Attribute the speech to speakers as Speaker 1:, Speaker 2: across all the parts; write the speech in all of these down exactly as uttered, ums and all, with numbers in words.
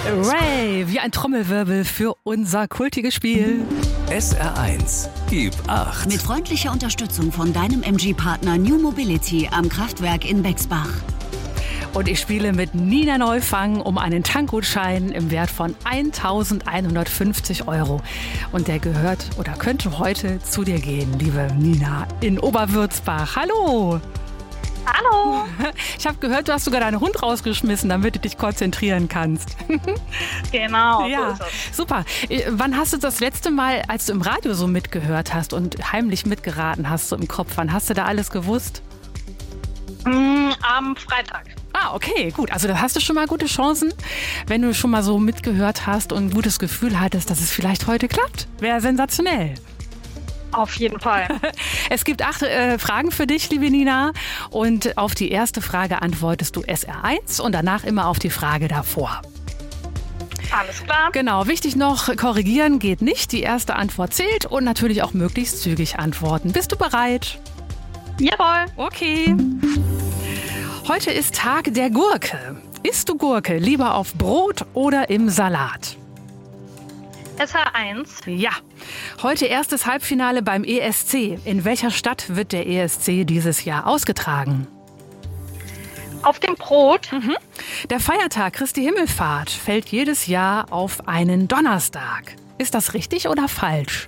Speaker 1: Ray, wie ein Trommelwirbel für unser kultiges Spiel.
Speaker 2: S R eins, gib acht.
Speaker 3: Mit freundlicher Unterstützung von deinem M G-Partner New Mobility am Kraftwerk in Bexbach.
Speaker 1: Und ich spiele mit Nina Neufang um einen Tankgutschein im Wert von eintausendeinhundertfünfzig Euro. Und der gehört oder könnte heute zu dir gehen, liebe Nina, in Oberwürzbach. Hallo!
Speaker 4: Hallo!
Speaker 1: Ich habe gehört, du hast sogar deinen Hund rausgeschmissen, damit du dich konzentrieren kannst.
Speaker 4: Genau,
Speaker 1: ja,
Speaker 4: so ist es. Super.
Speaker 1: Wann hast du das letzte Mal, als du im Radio so mitgehört hast und heimlich mitgeraten hast, so im Kopf, wann hast du da alles gewusst?
Speaker 4: Mm, am Freitag.
Speaker 1: Ah, okay, gut. Also da hast du schon mal gute Chancen, wenn du schon mal so mitgehört hast und ein gutes Gefühl hattest, dass es vielleicht heute klappt. Wäre sensationell.
Speaker 4: Auf jeden Fall.
Speaker 1: Es gibt acht äh, Fragen für dich, liebe Nina. Und auf die erste Frage antwortest du S R eins und danach immer auf die Frage davor.
Speaker 4: Alles klar.
Speaker 1: Genau, wichtig noch, korrigieren geht nicht. Die erste Antwort zählt und natürlich auch möglichst zügig antworten. Bist du bereit?
Speaker 4: Jawohl.
Speaker 1: Okay. Heute ist Tag der Gurke. Isst du Gurke lieber auf Brot oder im Salat?
Speaker 4: S R eins.
Speaker 1: Ja. Heute erstes Halbfinale beim E S C. In welcher Stadt wird der E S C dieses Jahr ausgetragen?
Speaker 4: Auf dem Brot.
Speaker 1: Mhm. Der Feiertag Christi Himmelfahrt fällt jedes Jahr auf einen Donnerstag. Ist das richtig oder falsch?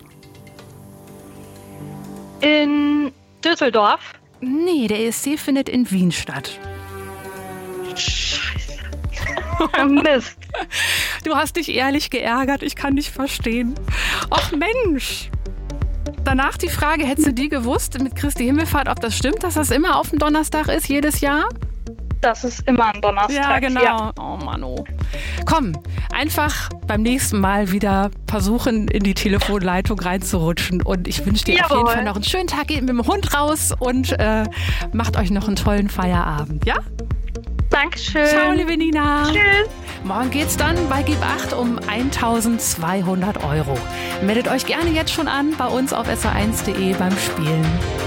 Speaker 4: In Düsseldorf.
Speaker 1: Nee, der E S C findet in Wien statt.
Speaker 4: Scheiße. Mist.
Speaker 1: Du hast dich ehrlich geärgert, ich kann dich verstehen. Ach Mensch. Danach die Frage, hättest du die gewusst mit Christi Himmelfahrt, ob das stimmt, dass das immer auf dem Donnerstag ist, jedes Jahr?
Speaker 4: Das ist immer ein Donnerstag.
Speaker 1: Ja, genau. Ja. Oh Mann, oh. Komm, einfach beim nächsten Mal wieder versuchen, in die Telefonleitung reinzurutschen. Und ich wünsche dir
Speaker 4: Jawohl.
Speaker 1: auf jeden Fall noch einen schönen Tag. Geht mit dem Hund raus und äh, macht euch noch einen tollen Feierabend, ja?
Speaker 4: Dankeschön.
Speaker 1: Ciao, liebe Nina.
Speaker 4: Tschüss.
Speaker 1: Morgen geht's dann bei Gib acht um eintausendzweihundert Euro. Meldet euch gerne jetzt schon an bei uns auf S R eins punkt de beim Spielen.